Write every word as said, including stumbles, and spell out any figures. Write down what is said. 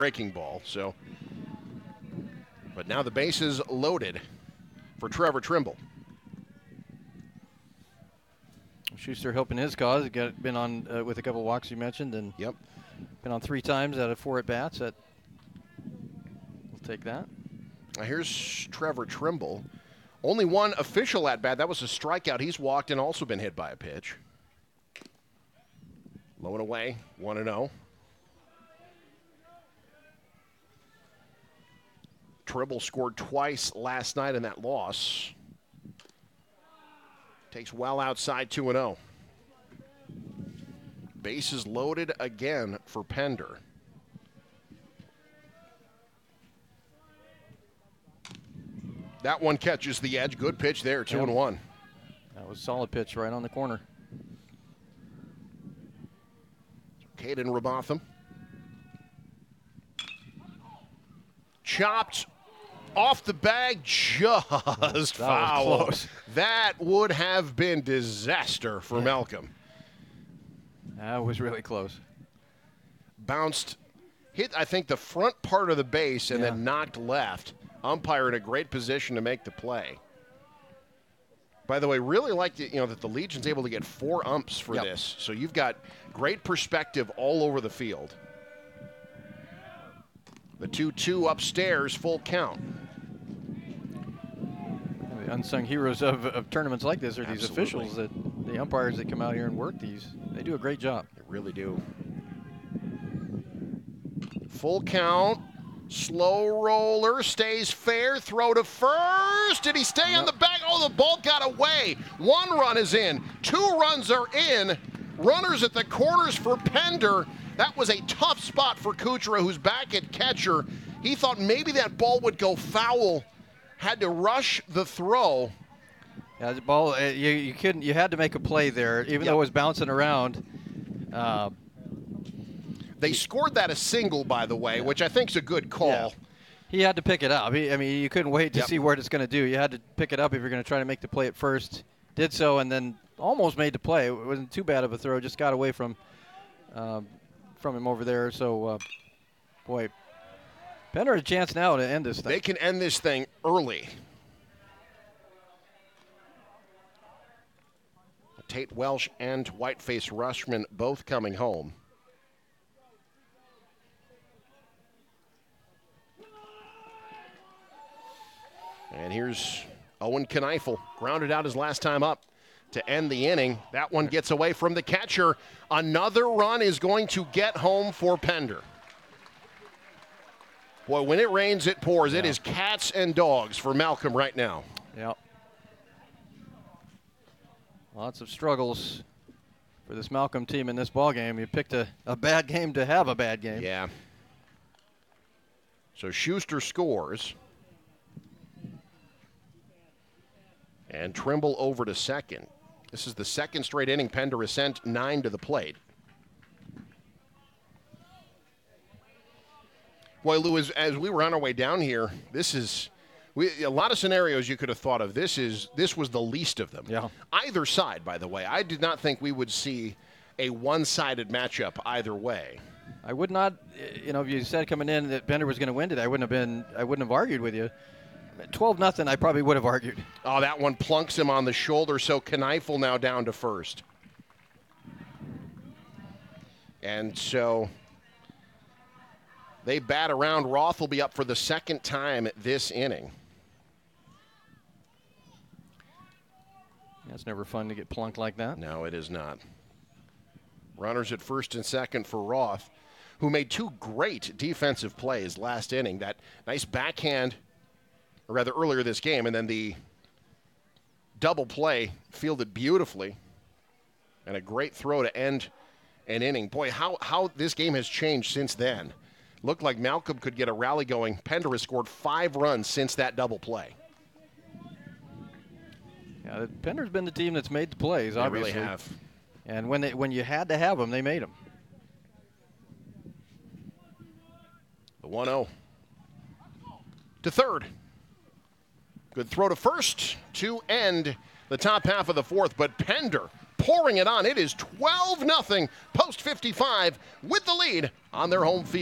breaking ball. So, but now the base is loaded for Trevor Trimble. Schuster helping his cause. He got been on uh, with a couple walks you mentioned, and yep, been on three times out of four at bats. That we'll take that. Now here's Trevor Trimble. Only one official at bat. That was a strikeout. He's walked and also been hit by a pitch. Low and away, one and zero. Trimble scored twice last night in that loss. Takes well outside two and oh. Bases loaded again for Pender. That one catches the edge. Good pitch there, two yeah. and one. That was a solid pitch right on the corner. Caden Robotham. Chopped off the bag, just that foul. Was close. That would have been disaster for yeah. Malcolm. That was really close. Bounced, hit, I think, the front part of the base and yeah. then knocked left. Umpire in a great position to make the play. By the way, really like the, you know that the Legion's able to get four umps for yep. this. So you've got great perspective all over the field. The two two upstairs, full count. The unsung heroes of, of tournaments like this are Absolutely. these officials, that the umpires that come out here and work these. They do a great job. They really do. Full count. Slow roller, stays fair, throw to first. Did he stay on the back? Oh, the ball got away. One run is in. Two runs are in. Runners at the corners for Pender. That was a tough spot for Kuchera, who's back at catcher. He thought maybe that ball would go foul. Had to rush the throw. Yeah, the ball, uh, you, you couldn't, you had to make a play there, even yep. though it was bouncing around. Uh, They scored that a single, by the way, yeah. which I think is a good call. Yeah. He had to pick it up. He, I mean, you couldn't wait to yep. see what it's going to do. You had to pick it up if you're going to try to make the play at first. Did so, and then almost made the play. It wasn't too bad of a throw. Just got away from uh, from him over there. So, uh, boy, Pender had a chance now to end this thing. They can end this thing early. Tate Welsh and Whiteface Rushman both coming home. And here's Owen Kneifel, grounded out his last time up to end the inning. That one gets away from the catcher. Another run is going to get home for Pender. Boy, when it rains, it pours. Yeah. It is cats and dogs for Malcolm right now. Yep. Lots of struggles for this Malcolm team in this ballgame. You picked a, a bad game to have a bad game. Yeah. So Schuster scores. And Trimble over to second. This is the second straight inning Pender has sent nine to the plate. Boy, Lou, as, as we were on our way down here, this is we, a lot of scenarios you could have thought of. This is this was the least of them. Yeah. Either side, by the way. I did not think we would see a one-sided matchup either way. I would not, you know, if you said coming in that Pender was going to win today, I wouldn't have been, I wouldn't have argued with you. twelve nothing, I probably would have argued. Oh, that one plunks him on the shoulder, so Kneifel now down to first. And so they bat around. Roth will be up for the second time this inning. That's never fun to get plunked like that. No, it is not. Runners at first and second for Roth, who made two great defensive plays last inning. That nice backhand, or rather earlier this game, and then the double play fielded beautifully, and a great throw to end an inning. Boy, how, how this game has changed since then. Looked like Malcolm could get a rally going. Pender has scored five runs since that double play. Yeah, Pender's been the team that's made the plays, they obviously. They really have. And when, they, when you had to have them, they made them. The one oh. To third. Good throw to first to end the top half of the fourth, but Pender pouring it on. It is twelve nothing post fifty-five with the lead on their home field.